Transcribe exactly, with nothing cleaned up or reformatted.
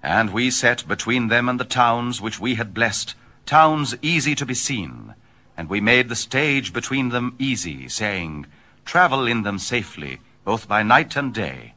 And we set between them and the towns which we had blessed, towns easy to be seen. And we made the stage between them easy, saying, Travel in them safely, both by night and day.